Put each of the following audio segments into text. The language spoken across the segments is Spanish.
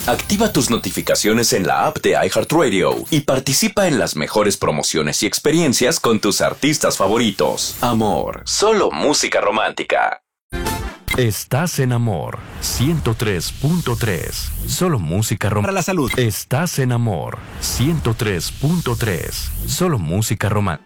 Activa tus notificaciones en la app de iHeartRadio y participa en las mejores promociones y experiencias con tus artistas favoritos. Amor, solo música romántica. Estás en Amor 103.3. Solo música romántica. Para la salud. Estás en Amor 103.3. Solo música romántica.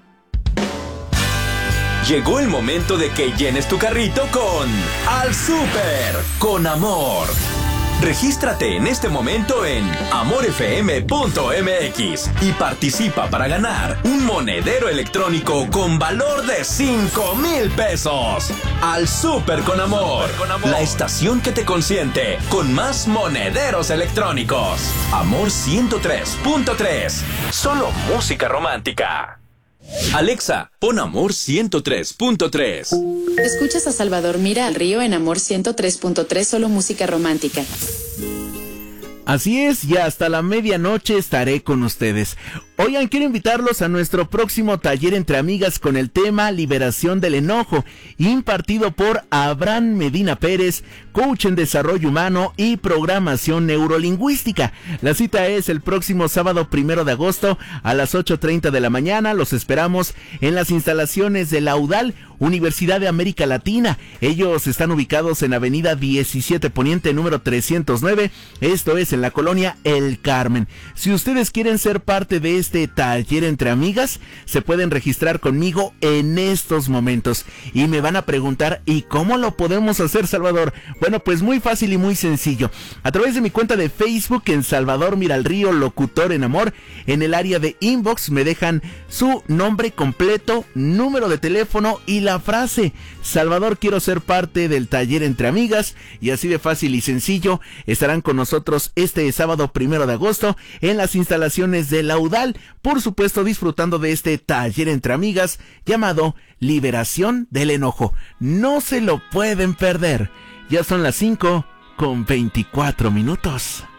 Llegó el momento de que llenes tu carrito con Al Súper con Amor. Regístrate en este momento en amorfm.mx y participa para ganar un monedero electrónico con valor de 5,000 pesos. Al Súper con Amor, la estación que te consiente con más monederos electrónicos. Amor 103.3, solo música romántica. Alexa, pon Amor 103.3. Escuchas a Salvador Mira al Río en Amor 103.3, solo música romántica. Así es, y hasta la medianoche estaré con ustedes. Oigan, quiero invitarlos a nuestro próximo taller entre amigas con el tema Liberación del Enojo, impartido por Abraham Medina Pérez, coach en desarrollo humano y programación neurolingüística. La cita es el próximo sábado 1 de agosto a las 8:30 de la mañana. Los esperamos en las instalaciones de la UDAL, Universidad de América Latina. Ellos están ubicados en Avenida 17 Poniente, número 309. Esto es en la colonia El Carmen. Si ustedes quieren ser parte de este taller entre amigas, se pueden registrar conmigo en estos momentos. Y me van a preguntar, ¿y cómo lo podemos hacer, Salvador? Bueno, pues muy fácil y muy sencillo. A través de mi cuenta de Facebook en Salvador Mira al Río, locutor en amor, en el área de inbox me dejan su nombre completo, número de teléfono y la frase: Salvador, quiero ser parte del taller entre amigas. Y así de fácil y sencillo estarán con nosotros este sábado 1 de agosto en las instalaciones de la UDAL, por supuesto disfrutando de este taller entre amigas llamado Liberación del Enojo. No se lo pueden perder. Ya son las 5:24.